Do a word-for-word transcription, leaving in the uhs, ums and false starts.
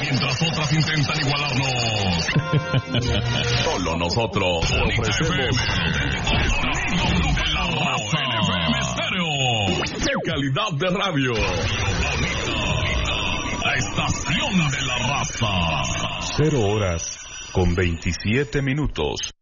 Mientras otras intentan igualarnos, solo nosotros ofrecemos la raza. F M Stereo. ¡Qué calidad de radio! La estación de la raza. Cero horas con veintisiete minutos.